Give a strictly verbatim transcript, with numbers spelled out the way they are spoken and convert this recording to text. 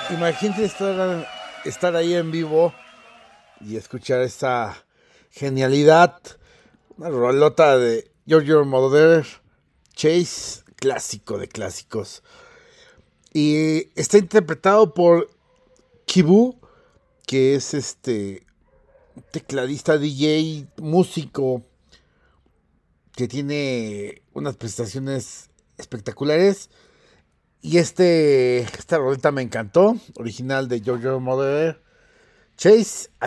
Imagínate estar, estar ahí en vivo y escuchar esa genialidad. Una rolota de Giorgio Moroder, Chase, clásico de clásicos. Y está interpretado por Kibu, que es este tecladista, D J, músico, que tiene unas prestaciones espectaculares. Y este, esta roleta me encantó, original de Giorgio Moroder, Chase.